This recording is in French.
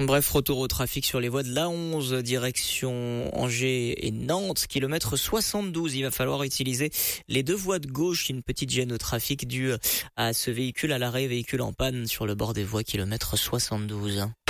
Bref, retour au trafic sur les voies de l'A11, direction Angers et Nantes, kilomètre 72. Il va falloir utiliser les deux voies de gauche. Une petite gêne au trafic due à ce véhicule à l'arrêt, véhicule en panne sur le bord des voies, kilomètre 72.